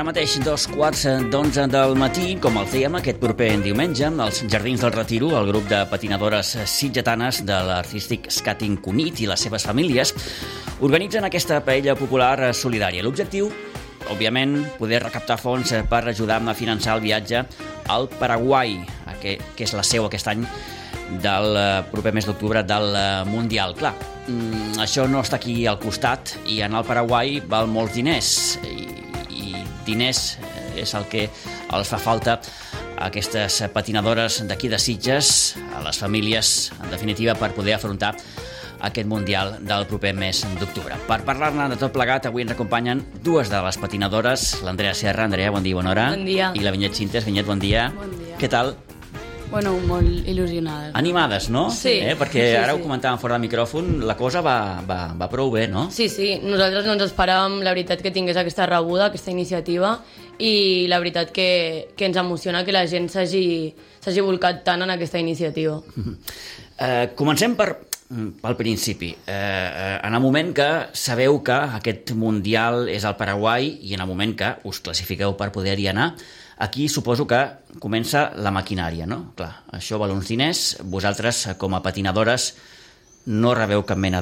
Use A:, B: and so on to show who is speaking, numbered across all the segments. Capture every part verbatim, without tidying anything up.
A: Ara mateix dos quarts d'onze del matí, com el fèiem aquest proper diumenge, als Jardins del Retiro, el grup de patinadores sitgetanes de l'Artistic Skating Cunit i les seves famílies organitzen aquesta paella popular solidària. L'objectiu, òbviament, poder recaptar fons per ajudar a finançar el viatge al Paraguai, que és la seu aquest any del proper mes d'octubre del Mundial. Clar, això no està aquí al costat i anar al Paraguai val molts diners i, i diners és el que els fa falta a aquestes patinadores d'aquí de Sitges, a les famílies, en definitiva, per poder afrontar aquest Mundial del proper mes d'octubre. Per parlar-ne de tot plegat, avui ens acompanyen dues de les patinadores, l'Andrea Serra. Andrea, bon dia, bona hora.
B: Bon dia.
A: I la Vinyet Cintes. Vinyet, bon dia.
B: Bon dia.
A: Què tal?
B: Bueno, molt il·lusionades.
A: Animades, no?
B: Sí.
A: Eh? Perquè
B: sí,
A: ara
B: sí.
A: ho comentàvem fora del micròfon, la cosa va, va, va prou bé, no?
B: Sí, sí, nosaltres no ens esperàvem, la veritat, que tingués aquesta rebuda, aquesta iniciativa, i la veritat que, que ens emociona que la gent s'hagi s'hagi volcat tant en aquesta iniciativa.
A: Eh, comencem per, pel principi. Eh, en el moment que sabeu que aquest Mundial és al Paraguai i en el moment que us classifiqueu per poder-hi anar, aquí suposo que comença la maquinària, no? Clar, això val uns diners, vosaltres com a patinadores no rebeu cap mena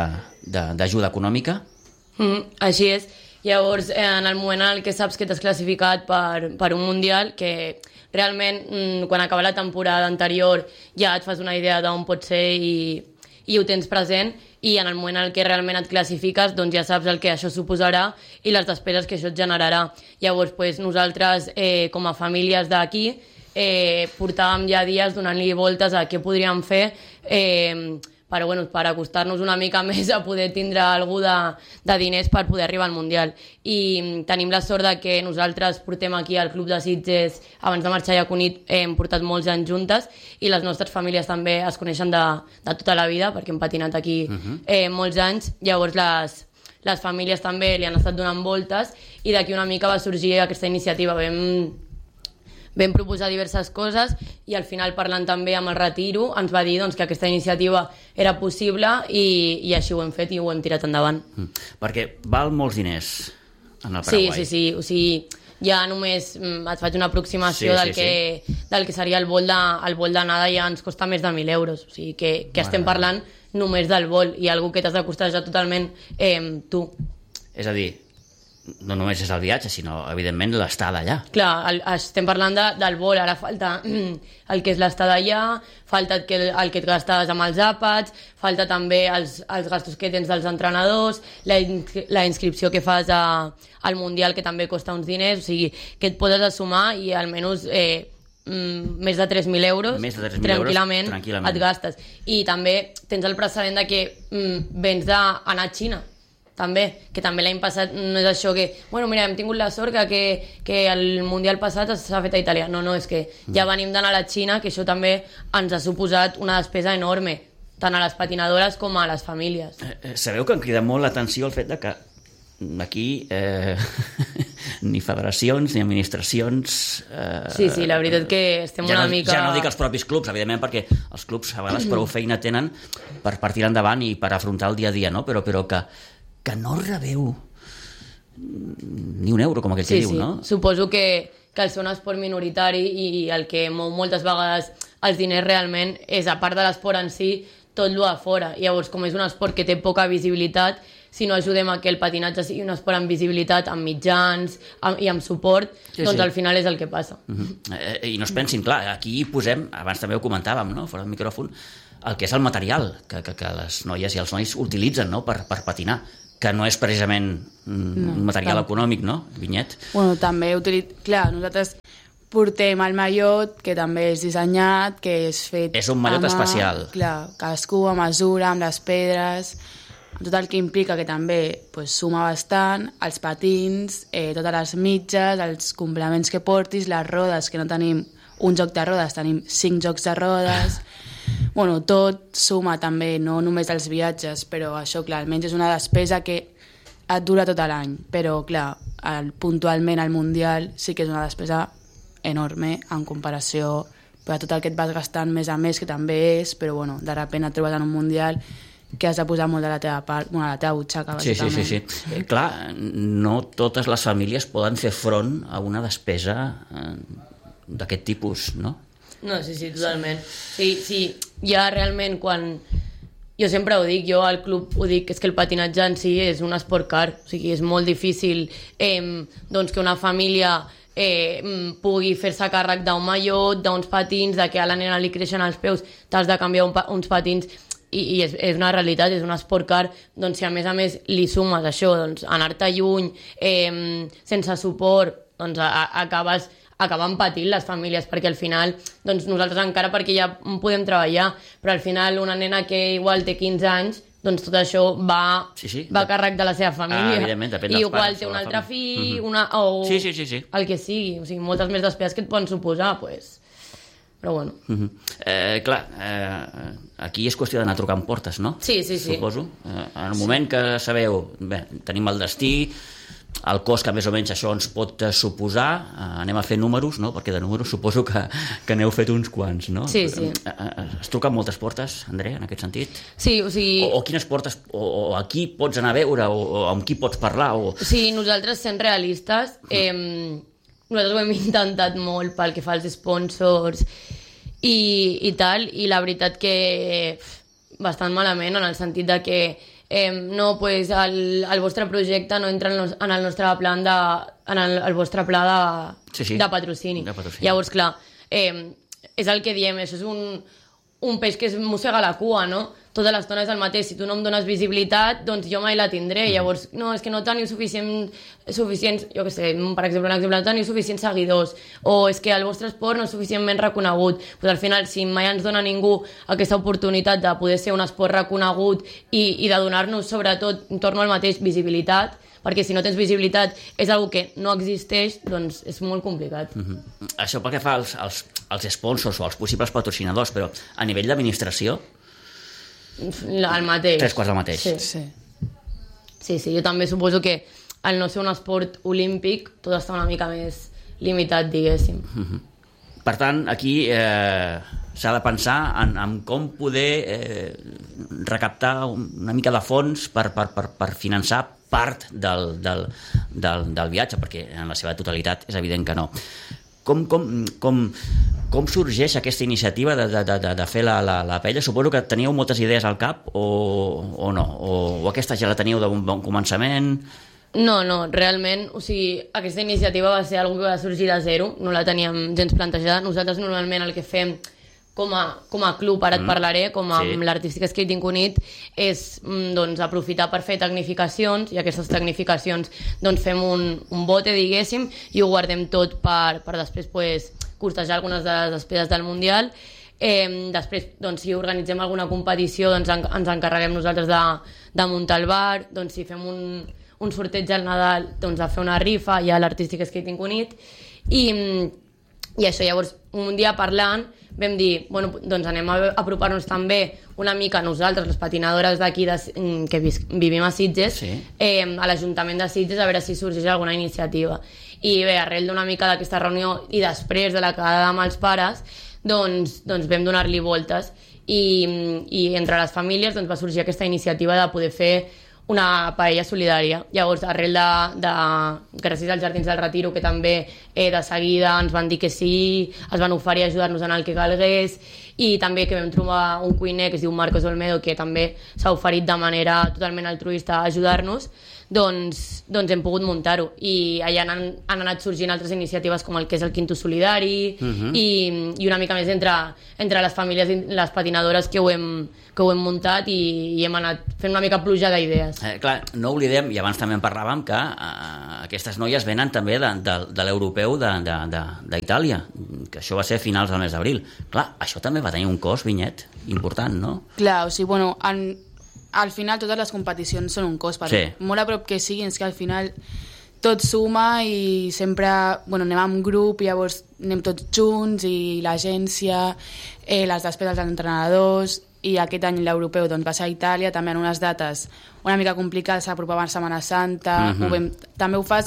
A: d'ajuda econòmica?
B: Mm, així és. Llavors, en el moment en què saps que t'has classificat per, per un Mundial, que realment mm, quan acaba la temporada anterior ja et fas una idea d'on pot ser i, i ho tens present, i en el moment en què realment et classifiques doncs ja saps el que això suposarà i les despeses que això et generarà. Llavors, pues, nosaltres, eh, com a famílies d'aquí, eh, portàvem ja dies donant-li voltes a què podríem fer eh, per, bueno, per acostar-nos una mica més a poder tindre algú de, de diners per poder arribar al Mundial. I tenim la sort de que nosaltres portem aquí al Club de Sitges, abans de marxar a Cunit, eh, hem portat molts anys juntes, i les nostres famílies també es coneixen de, de tota la vida, perquè hem patinat aquí uh-huh. eh, molts anys. Llavors les, les famílies també li han estat donant voltes, i d'aquí una mica va sorgir aquesta iniciativa. Vam... Vam proposar diverses coses i al final, parlant també amb el Retiro, ens va dir doncs, que aquesta iniciativa era possible i, i així ho hem fet i ho hem tirat endavant.
A: Mm. Perquè val molts diners en el Paraguai.
B: Sí, sí, sí. O sigui, ja només mm, et faig una aproximació
A: sí,
B: del,
A: sí,
B: que,
A: sí. del
B: que seria el vol, de, el vol d'anada, ja ens costa més de mil euros. O sigui, que, que estem parlant només del vol i algú que t'has de costar ja totalment eh, tu.
A: És a dir, no només és el viatge, sinó, evidentment, l'estada allà.
B: Clar, el, estem parlant de, del vol, ara falta el que és l'estada allà, falta el que, el que et gastes amb els àpats, falta també els, els gastos que tens dels entrenadors, la, la inscripció que fas a, al Mundial, que també costa uns diners, o sigui, que et poses a sumar i almenys eh, mm, més de tres mil euros,
A: més de tres mil
B: tranquil·lament,
A: euros, tranquil·lament
B: et gastes. I també tens el precedent de que mm, vens d'anar a Xina, també, que també l'any passat no és això que, bueno, mira, hem tingut la sort que, que, que el Mundial passat s'ha fet a Itàlia. No, no, és que ja venim d'anar a la Xina, que això també ens ha suposat una despesa enorme, tant a les patinadores com a les famílies.
A: Eh, sabeu que em crida molt l'atenció el fet de que aquí eh, ni federacions ni administracions... Eh,
B: sí, sí, la veritat que estem
A: ja
B: una
A: no,
B: mica...
A: Ja no dic els propis clubs, evidentment, perquè els clubs a vegades prou feina tenen per, per tirar endavant i per afrontar el dia a dia, no? Però, però que que no rebeu ni un euro, com aquell
B: sí,
A: que diu,
B: sí.
A: no?
B: Suposo que, que el ser un esport minoritari i el que mou moltes vegades els diners realment és, a part de l'esport en si, tot lo de fora. Llavors, com és un esport que té poca visibilitat, si no ajudem a que el patinatge sigui un esport amb visibilitat, amb mitjans amb, i amb suport, sí, doncs sí. Al final és el que passa.
A: Uh-huh. eh, I no es pensin, clar, aquí posem, abans també ho comentàvem, no?, fora del micròfon, el que és el material que, que, que les noies i els nois utilitzen, no?, per, per patinar, que no és precisament no, un material tant. Econòmic, no, Vinyet?
C: Bueno, també utilitzem... Clar, nosaltres portem el mallot, que també és dissenyat, que és fet...
A: És un mallot especial.
C: Clar, cadascú a mesura, amb les pedres, tot el que implica que també pues, suma bastant, els patins, eh, totes les mitges, els complements que portis, les rodes, que no tenim un joc de rodes, tenim cinc jocs de rodes... Bueno, tot suma també, no només els viatges, però això, clar, almenys és una despesa que et dura tot l'any, però, clar, el, puntualment al Mundial sí que és una despesa enorme en comparació a tot el que et vas gastant més a més, que també és, però, bueno, de sobte et trobes en un Mundial que has de posar molt de la teva part, bueno, la teva butxaca, bàsicament.
A: Sí, sí, sí. sí. Eh, clar, no totes les famílies poden fer front a una despesa eh, d'aquest tipus, no?
B: No, sí, sí, totalment. Sí, sí, ja realment quan... Jo sempre ho dic, jo al club ho dic, és que el patinatge en si és un esport car, o sigui, és molt difícil eh, doncs que una família eh, pugui fer-se càrrec d'un mallot, d'uns patins, de que a la nena li creixen els peus, t'has de canviar un pa uns patins, i, i és, és una realitat, és un esport car, doncs si a més a més li sumes això, doncs anar-te lluny, eh, sense suport, doncs a, a, acabes acaben patint les famílies, perquè al final doncs nosaltres encara perquè ja podem treballar, però al final una nena que igual té quinze anys, doncs tot això va,
A: sí, sí.
B: va a càrrec de la seva família.
A: Ah, evidentment, depèn dels
B: I igual
A: pares,
B: té un altre fill,
A: mm-hmm.
B: una, o
A: sí, sí, sí, sí.
B: el que sigui, o sigui, moltes més despeses que et poden suposar, pues. Però bueno.
A: Mm-hmm. eh, clar, eh, aquí és qüestió d'anar trucant portes, no?
B: Sí, sí, sí.
A: Suposo. Eh, en el moment que sabeu, bé, tenim el destí, el cost que més o menys això ens pot suposar, eh, anem a fer números, no? Perquè de números suposo que, que n'heu fet uns quants, no?
B: Sí, sí.
A: Eh, eh, es truquen moltes portes, André, en aquest sentit?
B: Sí, o sigui...
A: O, o quines portes, o, o a qui pots anar a veure, o, o amb qui pots parlar, o...
B: O sigui, nosaltres sent realistes, eh, nosaltres ho hem intentat molt pel que fa als sponsors i, i tal, i la veritat que bastant malament, en el sentit de que Eh, no, pues el, el vostre projecte no entra en, los, en el nostre plan de, en el, el vostre pla de,
A: sí, sí.
B: de, patrocini.
A: de patrocini.
B: Llavors, clar, eh, és el que diem, això és un, un peix que es mossega la cua, no? Tota l'estona és el mateix. Si tu no em dones visibilitat, doncs jo mai la tindré. Mm. Llavors, no, és que no teniu suficient, suficients, jo què sé, per exemple, un exemple, no teniu suficients seguidors, o és que el vostre esport no és suficientment reconegut. Pues al final, si mai ens dona ningú aquesta oportunitat de poder ser un esport reconegut i, i de donar-nos, sobretot, en torno al mateix, visibilitat, perquè si no tens visibilitat és una que no existeix, doncs és molt complicat.
A: Mm-hmm. Això pel que fa als, als, als sponsors o als possibles patrocinadors, però a nivell d'administració...
B: El mateix.
A: Tres quarts del mateix.
B: Sí.
C: Sí.
B: sí, sí, jo també suposo que al no ser un esport olímpic tot està una mica més limitat, diguéssim.
A: Mm-hmm. Per tant, aquí eh, s'ha de pensar en, en com poder eh, recaptar una mica de fons per, per, per, per finançar part del, del, del, del viatge, perquè en la seva totalitat és evident que no. Com, com, com, com sorgeix aquesta iniciativa de, de, de, de fer la, la, la paella? Suposo que teníeu moltes idees al cap o, o no? O, o aquesta ja la teníeu d'un bon començament?
B: No, no, realment, o sigui, aquesta iniciativa va ser una que va sorgir de zero, no la teníem gens plantejada. Nosaltres normalment el que fem com a, com a club, ara et parlaré, com a sí. l'Artistic Skating Unit, és doncs, aprofitar per fer tecnificacions, i aquestes tecnificacions doncs, fem un, un bote, diguéssim, i ho guardem tot per, per després pues, costejar algunes de les despeses del Mundial. Eh, després, doncs, si organitzem alguna competició, doncs, en, ens encarreguem nosaltres de, de muntar el bar, doncs, si fem un, un sorteig al Nadal, doncs, a fer una rifa, hi ha l'Artistic Skating Unit, i, i això, llavors, un dia parlant, vam dir, bueno, doncs anem a apropar-nos també una mica a nosaltres, les patinadores d'aquí que vivim a Sitges, sí. eh, a l'Ajuntament de Sitges, a veure si sorgeix alguna iniciativa. I bé, arrel d'una mica d'aquesta reunió i després de la quedada amb els pares, doncs, doncs vam donar-li voltes i, i entre les famílies doncs, va sorgir aquesta iniciativa de poder fer una paella solidària. Llavors, arrel de, de gràcies als Jardins del Retiro, que també eh, de seguida ens van dir que sí, es van oferir a ajudar-nos en el que calgués, i també que vam trobar un cuiner que es diu Marcos Olmedo, que també s'ha oferit de manera totalment altruista a ajudar-nos, doncs, doncs hem pogut muntar-ho. I allà han, han anat sorgint altres iniciatives com el que és el Quinto Solidari, uh-huh. i, i una mica més entre, entre les famílies i les patinadores que ho hem, que ho hem muntat, i, i hem anat fent una mica pluja d'idees.
A: Eh, clar, no oblidem, i abans també en parlàvem, que eh, aquestes noies venen també de, de, de l'europeu d'Itàlia, que això va ser a finals del mes d'abril. Clar, això també va tenir un cost, Vinyet, important, no?
C: Clar, o sigui, bueno, en, al final totes les competicions són un cost, per
A: sí.
C: molt a prop que siguin, és que al final tot suma i sempre, bueno, anem en grup i llavors anem tots junts i l'agència, eh, les despeses dels entrenadors, i aquest any l'europeu doncs, va ser a Itàlia, també en unes dates una mica complicades, s'apropava a Setmana Santa, uh-huh. ho vam, també ho fas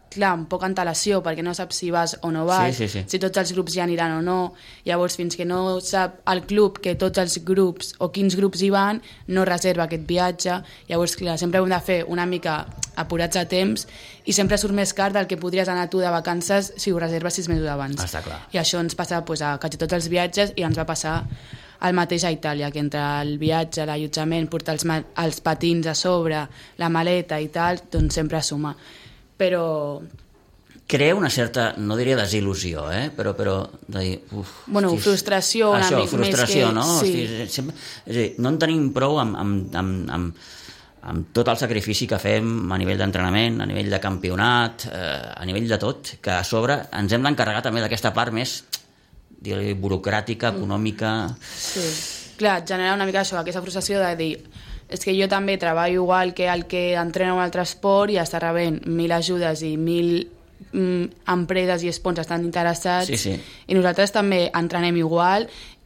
C: clar, amb poca antelació, perquè no saps si vas o no vas,
A: sí, sí, sí.
C: si tots els grups hi aniran o no. Llavors, fins que no sap el club que tots els grups o quins grups hi van, no reserva aquest viatge. Llavors, clar, sempre hem de fer una mica apurats a temps i sempre surt més car del que podries anar tu de vacances si ho reserves sis mesos abans.
A: Està clar.
C: I això ens passa pues, a quasi tots els viatges i ens va passar el mateix a Itàlia, que entre el viatge, l'allotjament, portar els, els patins a sobre, la maleta i tal, doncs sempre suma. Però...
A: Crea una certa, no diria desil·lusió, eh? però, però de dir... Uf,
C: bueno,
A: hosti,
C: frustració una
A: això,
C: mica
A: frustració,
C: més que...
A: no?
C: Sí.
A: Hosti, sempre, és a dir, no en tenim prou amb, amb, amb, amb, amb tot el sacrifici que fem a nivell d'entrenament, a nivell de campionat, eh, a nivell de tot, que a sobre ens hem d'encarregar també d'aquesta part més digue-li, burocràtica, econòmica...
C: Sí, clar, genera una mica això, aquesta frustració de dir és que jo també treballo igual que el que entrena un altre esport i està rebent mil ajudes i mil mm, empreses i sponsors estan interessats
A: sí, sí.
C: i nosaltres també entrenem igual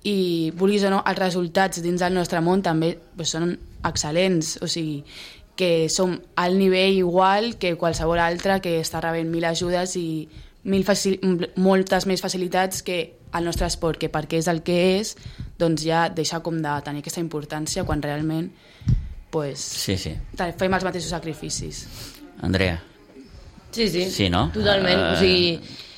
C: i vulguis o no, els resultats dins del nostre món també pues, són excel·lents, o sigui que som al nivell igual que qualsevol altre que està rebent mil ajudes i mil facil moltes més facilitats que el nostre esport, que perquè és el que és, doncs ja deixa com de tenir aquesta importància quan realment pues,
A: sí, sí.
C: fem els mateixos sacrificis.
A: Andrea.
B: Sí, sí,
A: sí no?
B: totalment.
A: Uh...
B: O sigui,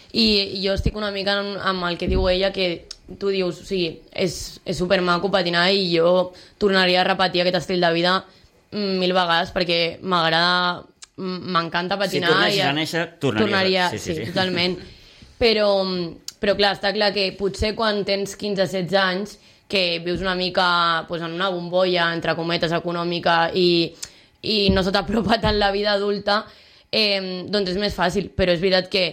B: i jo estic una mica amb, amb el que diu ella, que tu dius, o sigui, és, és supermaco patinar i jo tornaria a repetir aquest estil de vida mil vegades perquè m'agrada, m'encanta patinar.
A: Si tornessis a néixer, tornaries.
B: Tornaria,
A: sí, sí,
B: sí,
A: sí.
B: totalment. Però, però clar, està clar que potser quan tens quinze setze anys que vius una mica pues, en una bombolla, entre cometes, econòmica i, i no se t'apropa tant la vida adulta, eh, doncs és més fàcil, però és veritat que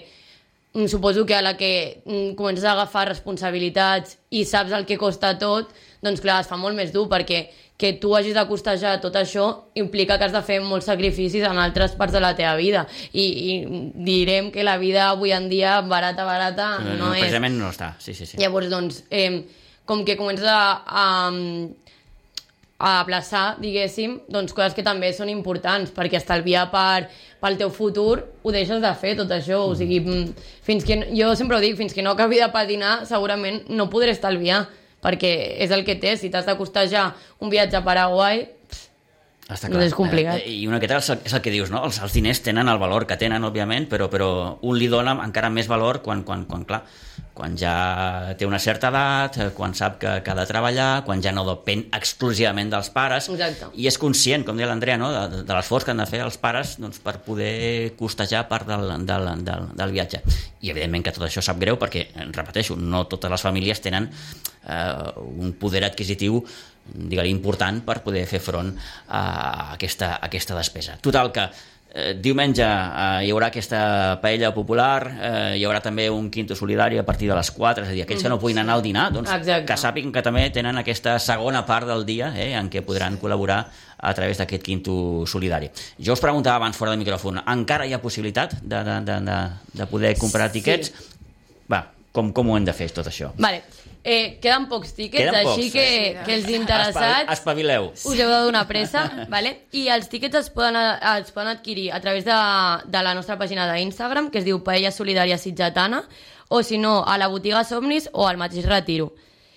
B: suposo que a la que comences a agafar responsabilitats i saps el que costa tot, doncs clar, es fa molt més dur, perquè que tu hagis de costejar tot això implica que has de fer molts sacrificis en altres parts de la teva vida. I, i direm que la vida avui en dia, barata, barata, no, no, no és.
A: Precisament no està, sí, sí, sí.
B: Llavors, doncs, eh, com que comences a, a, a aplaçar, diguéssim, doncs coses que també són importants, perquè estalviar per, pel teu futur ho deixes de fer, tot això. O sigui, fins que, jo sempre ho dic, fins que no acabi de patinar, segurament no podré estalviar, perquè és el que té. Si t'has de costejar un viatge a Paraguai,
A: està
B: clar. No és complicat.
A: Eh, I una miqueta és el, és el que dius, no? Els, els diners tenen el valor que tenen, òbviament, però, però un li dona encara més valor quan, quan, quan, clar, quan ja té una certa edat, quan sap que, que ha de treballar, quan ja no depèn exclusivament dels pares.
B: Exacte.
A: I és conscient, com deia l'Andrea, no? de, de l'esforç que han de fer els pares doncs, per poder costejar part del, del, del, del viatge. I evidentment que tot això sap greu perquè, repeteixo, no totes les famílies tenen eh, un poder adquisitiu digue-li important per poder fer front a aquesta, a aquesta despesa. Total que eh, diumenge eh, hi haurà aquesta paella popular, eh, hi haurà també un quinto solidari a partir de les quatre, és a dir, aquells que no puguin anar al dinar, doncs
B: Exacte.
A: Que sàpiguen que també tenen aquesta segona part del dia eh, en què podran col·laborar a través d'aquest quinto solidari. Jo us preguntava abans fora del micròfon, encara hi ha possibilitat de, de, de, de, de poder comprar tiquets? Sí. Va, com, com ho hem de fer tot això?
B: Vale. Eh, queden pocs tiquets,
A: queden
B: així
A: pocs,
B: que,
A: eh?
B: que els interessats
A: espavileu.
B: us heu de donar pressa, vale? I els tiquets es poden, es poden adquirir a través de, de la nostra pàgina d'Instagram, que es diu Paella Solidària Sitgetana, o si no, a la botiga Somnis o al mateix Retiro.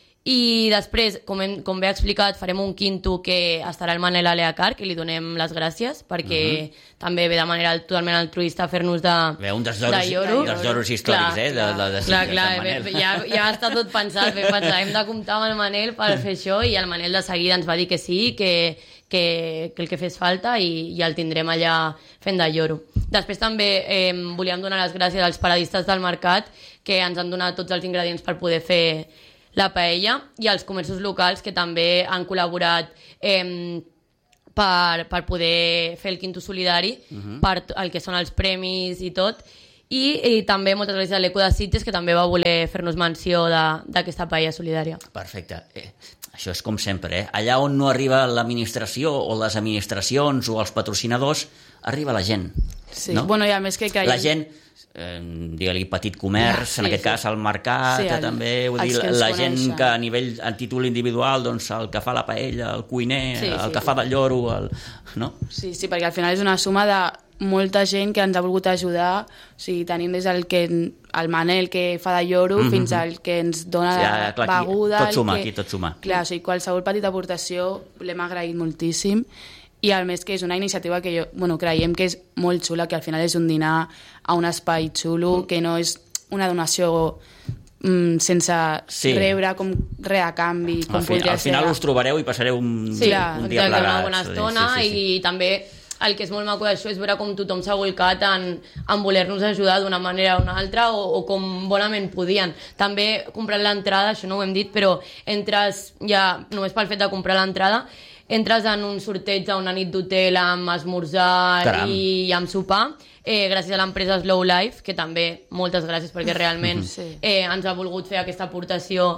B: I després, com, hem, com bé explicat, farem un quinto que estarà el Manel Aleacar, que li donem les gràcies, perquè uh -huh. també ve de manera totalment altruista a fer-nos de,
A: bé, un dels lloros,
B: de lloro.
A: dels lloros històrics, clar, eh? De, de, de,
B: clar,
A: de,
B: clar,
A: de Manel.
B: bé, ja, ja està tot pensat, ben pensat. Hem de comptar amb el Manel per fer això, i el Manel de seguida ens va dir que sí, que, que, que el que fes falta, i, i el tindrem allà fent de lloro. Després també eh, volíem donar les gràcies als paradistes del mercat, que ens han donat tots els ingredients per poder fer la paella, i als comerços locals que també han col·laborat eh, per, per poder fer el quinto solidari, uh -huh. per el que són els premis i tot, i, i també moltes gràcies a l'Eco de Sitges, que també va voler fer-nos menció d'aquesta paella solidària.
A: Perfecte. Eh, això és com sempre, eh? Allà on no arriba l'administració o les administracions o els patrocinadors, arriba la gent.
C: Sí,
A: no?
C: bueno, i a més que creiem...
A: La gent, eh, digue-li petit comerç, sí, en aquest sí. cas el mercat, sí, el, també, vull dir, la gent coneixen. Que a nivell, a títol individual, doncs el que fa la paella, el cuiner, sí, el sí. que fa de lloro, el... no?
C: Sí, sí, perquè al final és una suma de molta gent que ens ha volgut ajudar, o sigui, tenim des del que el Manel que fa de lloro mm-hmm. fins al que ens dona
A: sí,
C: la
A: clar,
C: beguda.
A: Tot suma,
C: que,
A: aquí tot suma.
C: Clar, o sigui, qualsevol petita aportació l'hem agraït moltíssim i a més que és una iniciativa que jo, bueno, creiem que és molt xula, que al final és un dinar a un espai xulo, que no és una donació mm, sense sí. rebre com res a canvi. Com
A: al, fi, al final ser... us trobareu i passareu un,
B: sí,
A: un dia plegats.
B: Una bona estona sí, sí, sí. I també el que és molt maco d'això és veure com tothom s'ha volcat en, en voler-nos ajudar d'una manera o una altra o, o com bonament podien. També comprar l'entrada, això no ho hem dit, però entres ja, només pel fet de comprar l'entrada, entres en un sorteig a una nit d'hotel amb esmorzar Caram. i amb sopar, eh, gràcies a l'empresa Slow Life, que també moltes gràcies perquè realment sí. eh, ens ha volgut fer aquesta aportació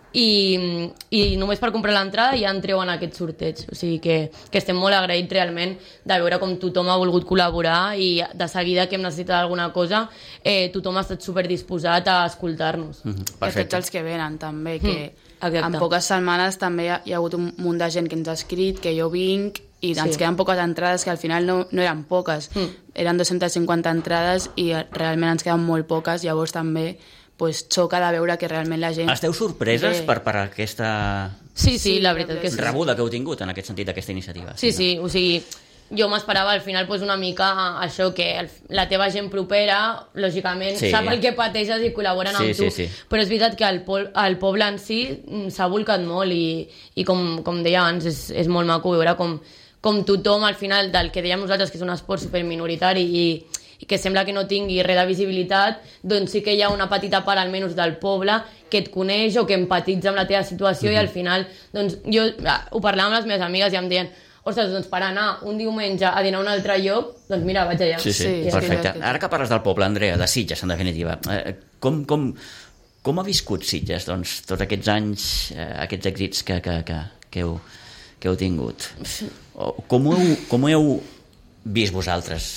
B: i, i només per comprar l'entrada ja entreu en aquest sorteig, o sigui que, que estem molt agraïts realment de veure com tothom ha volgut col·laborar i de seguida que hem necessitat alguna cosa eh, tothom ha estat superdisposat a escoltar-nos.
C: Mm-hmm. I a tots els que venen també, que mm, en poques setmanes també hi ha, hi ha hagut un munt de gent que ens ha escrit, que jo vinc i ens sí. queden poques entrades, que al final no, no eren poques, mm. eren dues-centes cinquanta entrades i realment ens queden molt poques, llavors també pues, xoca de veure que realment la gent...
A: Esteu sorpreses per, per aquesta...
B: Sí, sí, la veritat que sí.
A: Rebuda que heu tingut en aquest sentit, aquesta iniciativa.
B: Sí, sí, o sigui, jo m'esperava al final pues, una mica això, que el, la teva gent propera, lògicament, sí. sap el que pateixes i col·laboren sí, amb tu. Sí, sí. Però és veritat que el, pol, el poble en si s'ha volcat molt i, i com, com deia abans, és, és molt maco veure com, com tothom al final del que dèiem nosaltres, que és un esport superminoritari i i que sembla que no tingui res de visibilitat, doncs sí que hi ha una petita part almenys del poble que et coneix o que empatitza amb la teva situació mm-hmm. i al final, doncs jo ho parlava amb les meves amigues i em deien ostres, doncs per anar un diumenge a dinar a un altre lloc, doncs mira, vaig allà.
A: Sí, sí, sí perfecte. Que... Ara que parles del poble, Andrea, de Sitges, en definitiva, eh, com, com, com ha viscut Sitges, doncs, tots aquests anys, eh, aquests èxits que, que, que, que, heu, que heu tingut? O, com, heu, com heu vist vosaltres?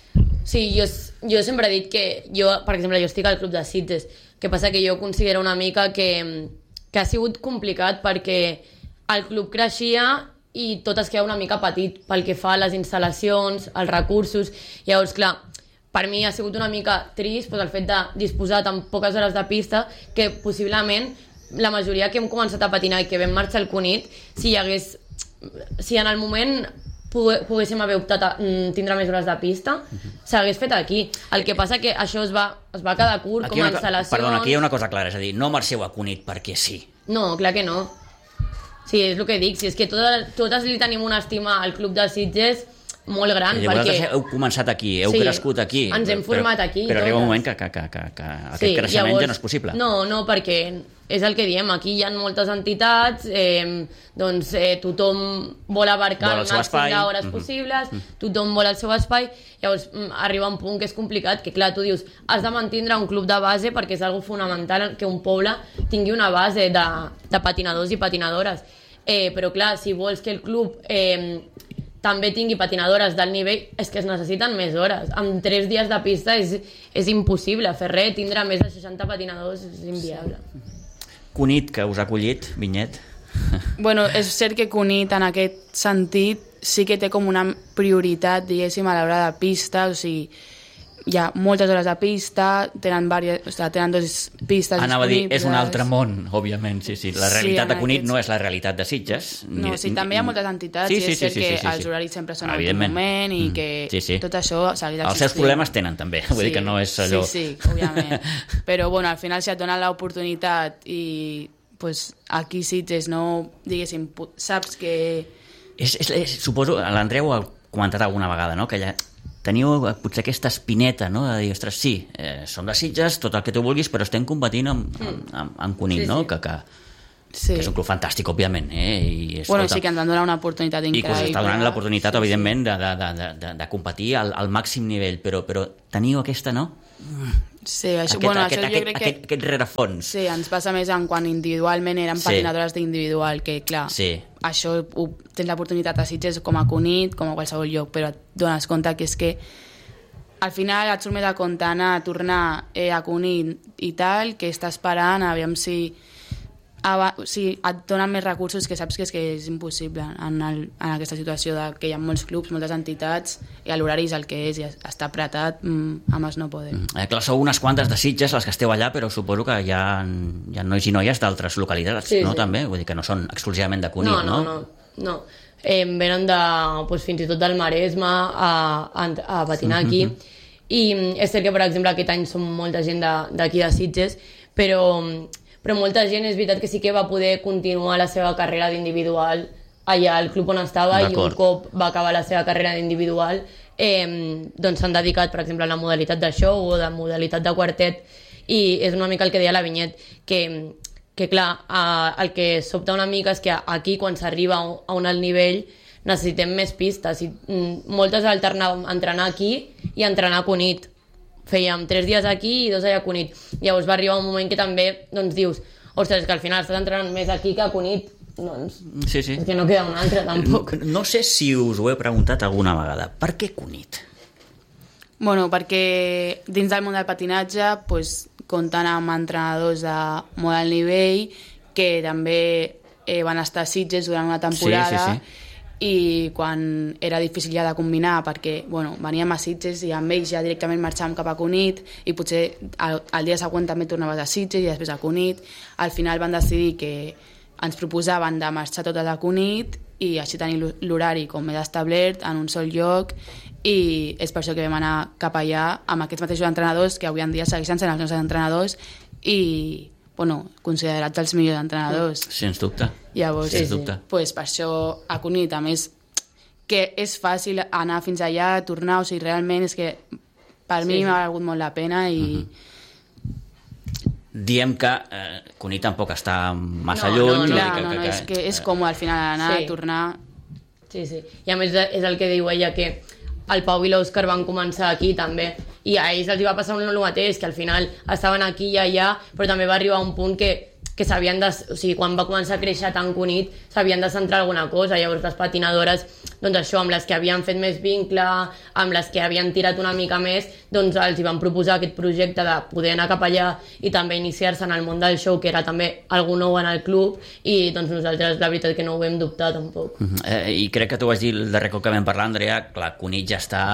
B: Sí, jo, jo sempre he dit que jo, per exemple, jo estic al Club de Sitges, que passa que jo considero una mica que, que ha sigut complicat perquè el club creixia i tot es queda una mica petit pel que fa a les instal·lacions, els recursos. Llavors, clar, per mi ha sigut una mica trist doncs, el fet de disposar tan poques hores de pista que possiblement la majoria que hem començat a patinar i que vam marxar al Cunit, si hi hagués, si en el moment poguéssim haver optat a tindre més hores de pista, s'hagués fet aquí. El que passa que això es va, es va quedar curt aquí com a instal·lacions...
A: Perdona, aquí hi ha una cosa clara, és a dir, no marxeu a Cunit perquè sí.
B: No, clar que no. Sí, és el que dic, si és que totes, totes li tenim una estima al Club de Sitges molt gran,
A: I
B: perquè...
A: Vosaltres heu començat aquí, heu sí, crescut aquí.
B: Ens hem format
A: però,
B: aquí.
A: Però arriba un moment que, que, que, que, que aquest sí, creixement llavors, ja no és possible.
B: No, no, perquè és el que diem, aquí hi ha moltes entitats, eh, doncs eh, tothom vol abarcar el màxim d'hores mm-hmm. possibles, mm-hmm. tothom vol el seu espai, llavors arriba un punt que és complicat, que clar, tu dius, has de mantindre un club de base perquè és algo fonamental que un poble tingui una base de, de patinadors i patinadores. Eh, però clar, si vols que el club... Eh, també tingui patinadores d'alt nivell, és que es necessiten més hores. Amb tres dies de pista és, és impossible fer res, tindre més de seixanta patinadors és inviable.
A: Cunit, que us ha acollit, Vinyet?
C: Bueno, és cert que Cunit, en aquest sentit, sí que té com una prioritat, diguéssim, a l'hora de pista, o sigui, hi ha moltes hores de pista, tenen, diverses, o sigui, tenen dues pistes
A: Anava
C: disponibles.
A: a dir, és un altre món, òbviament, sí, sí. La realitat sí, de Cunit aquest... no és la realitat de Sitges.
C: No, ni, sí, també hi ha moltes entitats sí, sí, i és cert sí, sí, sí, que sí, sí. els horaris sempre són al moment i que sí, sí. tot això s'ha d'existir.
A: Els seus problemes tenen també, vull sí, dir que no és allò...
C: Sí, sí, òbviament. Però bueno, al final si et donen l'oportunitat i pues, aquí Sitges no, diguéssim, saps que...
A: És, és, és, suposo, l'Andreu ho ha comentat alguna vegada, no? Que ja teniu potser aquesta espineta, no? De dir, ostres, sí, eh, som de Sitges, tot el que tu vulguis, però estem competint amb, amb, amb, amb Cunit, sí, no? Sí. Que, que, sí. que és un club fantàstic, òbviament. Eh? I, escolta,
C: bueno, sí que ens han donat una oportunitat increïble.
A: I que us està donant l'oportunitat, sí, evidentment, de, de, de, de, de competir al, al màxim nivell, però, però teniu aquesta, no?
C: Sí, això,
A: aquest,
C: bueno,
A: aquest,
C: això jo
A: aquest,
C: crec que...
A: Aquest, aquest rerefons.
C: Sí, ens passa més en quan individualment eren
A: sí.
C: patinadores d'individual, que clar, sí. això ho, tens l'oportunitat a Sitges com a Cunit, com a qualsevol lloc, però et dones compte que és que al final et surt més a compte anar a tornar eh, a Cunit i tal, que estàs esperant, aviam si ava, o sigui, et donen més recursos que saps que és, que és impossible en, el, en aquesta situació de que hi ha molts clubs, moltes entitats, i l'horari és el que és, i està apretat, mm, a més no poder.
A: Mm. Eh, clar, sou unes quantes de Sitges les que esteu allà, però suposo que hi ha, hi ha nois i noies d'altres localitats, sí, no? Sí. També, vull dir que no són exclusivament de Cunit, no?
B: No, no, no. no. Eh, venen de, pues, fins i tot del Maresme a, a, a patinar aquí, mm-hmm. i és cert que, per exemple, aquest any som molta gent d'aquí de, de Sitges, però, però molta gent és veritat que sí que va poder continuar la seva carrera d'individual allà al club on estava, i un cop va acabar la seva carrera d'individual eh, doncs s'han dedicat, per exemple, a la modalitat de show o de modalitat de quartet, i és una mica el que deia la Vinyet, que, que clar, eh, el que sobta una mica és que aquí, quan s'arriba a un alt nivell, necessitem més pistes, i mm, moltes alternàvem entrenar aquí i entrenar a Cunit. Fèiem tres dies aquí i dos allà a Cunit. Llavors va arribar un moment que també doncs, dius, ostres, que al final estàs entrenant més aquí que a Cunit. Doncs,
A: sí, sí.
B: És que no queda un altre, tampoc.
A: No sé si us ho he preguntat alguna vegada. Per què Cunit?
C: Bueno, perquè dins del món del patinatge pues, compten amb entrenadors de molt alt nivell que també eh, van estar a Sitges durant una temporada. Sí, sí, sí. I quan era difícil ja de combinar, perquè bueno, veníem a Sitges i amb ells ja directament marxàvem cap a Cunit, i potser el, el dia següent també tornaves a Sitges i després a Cunit. Al final van decidir que ens proposaven de marxar totes a Cunit i així tenir l'horari com més establert en un sol lloc, i és per això que vam anar cap allà amb aquests mateixos entrenadors que avui en dia segueixen sent els nostres entrenadors i bueno, considerats els millors entrenadors.
A: Sens dubte.
C: Llavors,
A: Sens dubte.
C: Pues, per això a Cunit, a més, que és fàcil anar fins allà, tornar, o sigui, realment és que per sí, mi sí. m'ha valgut molt la pena i...
A: Uh-huh. Diem que eh, Cunit tampoc està massa
C: no,
A: lluny.
C: No, no,
A: no,
C: que, no, no, que, és que és còmode al final anar, sí. tornar...
B: Sí, sí. I a més és el que diu ella, que el Pau i l'Òscar van començar aquí també, i a ells els va passar el mateix, que al final estaven aquí i allà, però també va arribar un punt que, que s'havien de... O sigui, quan va començar a créixer tan Cunit, s'havien de centrar en alguna cosa. Llavors les patinadores, doncs això, amb les que havien fet més vincle, amb les que havien tirat una mica més, doncs els hi van proposar aquest projecte de poder anar cap allà i també iniciar-se en el món del show, que era també algú nou en el club, i doncs nosaltres la veritat que no ho vam dubtar tampoc.
A: Uh-huh. eh, I crec que tu vas dir el darrer cop que vam parlar, Andrea, clar, Cunit ja està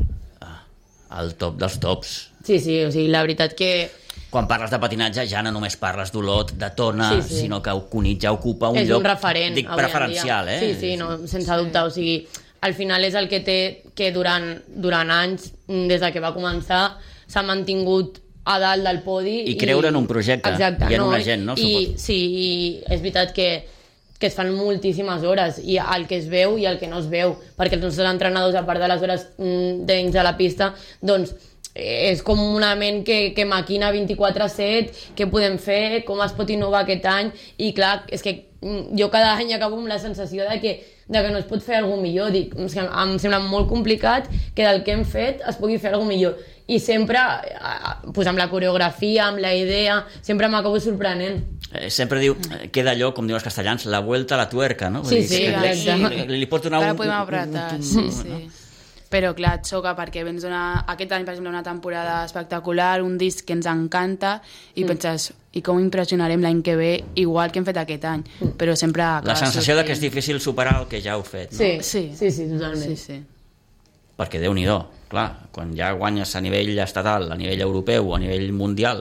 A: al top dels tops.
B: Sí, sí, o sigui, la veritat que...
A: Quan parles de patinatge ja no només parles d'Olot, de Tona, sí, sí. sinó que Cunit ja ocupa un
B: és
A: lloc...
B: És un referent,
A: dic, preferencial, eh?
B: Sí, sí, no, sense sí. dubte, o sigui, al final és el que té que durant, durant anys, des de que va començar, s'ha mantingut a dalt del podi...
A: I creure i... en un projecte,
B: exacte,
A: i en
B: no?
A: una gent, no?
B: I, sí, i és veritat que que es fan moltíssimes hores, i el que es veu i el que no es veu, perquè els nostres entrenadors, a part de les hores dins de la pista, doncs és com una ment que, que maquina vint-i-quatre set, què podem fer, com es pot innovar aquest any, i clar, és que jo cada any acabo amb la sensació de que, de que no es pot fer alguna millor. Dic, és que em sembla molt complicat que del que hem fet es pugui fer alguna millor, i sempre pues, amb la coreografia, amb la idea, sempre m'acabo sorprenent.
A: Eh, sempre diu, queda allò, com diuen els castellans, la vuelta a la tuerca, no?
B: Sí, sí,
C: exacte.
A: Li, li, li pots donar
C: un...
A: Ara
C: podem apretar, un, un, sí, sí. No? Però clar, et xoca perquè vens donar aquest any, per exemple, una temporada espectacular, un disc que ens encanta, i mm. penses, i com impressionarem l'any que ve, igual que hem fet aquest any, mm. però sempre...
A: La sensació de que és difícil superar el que ja heu fet, no?
B: Sí, sí, sí, sí totalment. Sí, sí.
A: Perquè Déu-n'hi-do, clar, quan ja guanyes a nivell estatal, a nivell europeu, a nivell mundial,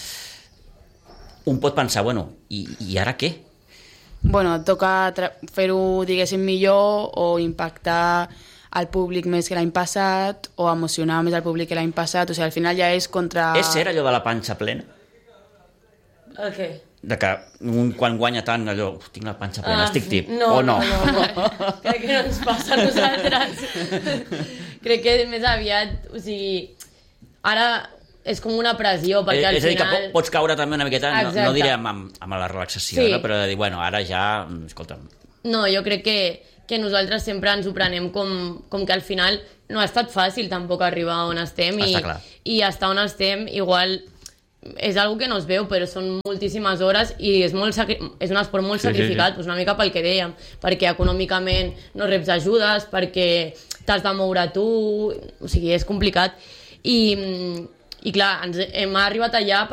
A: un pot pensar, bueno, i, i ara què?
C: Bueno, toca fer-ho, diguéssim, millor, o impactar al públic més que l'any passat, o emocionar més al públic que l'any passat, o sigui, al final ja és contra...
A: És cert allò de la panxa plena?
B: El què?
A: De que un, quan guanya tant allò, tinc la panxa plena, ah, estic tip,
B: no,
A: o no?
B: No, no, no. Crec que no ens passa a nosaltres. Crec que més aviat, o sigui, ara és com una pressió, perquè al
A: final... És a dir,
B: final...
A: que pots caure també una miqueta, no, no diré amb, amb, amb la relaxació, sí. no? Però de dir, bueno, ara ja, escolta'm...
B: No, jo crec que, que nosaltres sempre ens ho prenem com, com que al final no ha estat fàcil tampoc arribar on estem, i, i estar on estem igual és algo que no es veu, però són moltíssimes hores i és, molt sacri... és un esport molt sí, sacrificat, sí, sí. Pues una mica pel que dèiem, perquè econòmicament no reps ajudes, perquè t'has de moure tu, o sigui, és complicat. I, i clar, ens hem arribat allà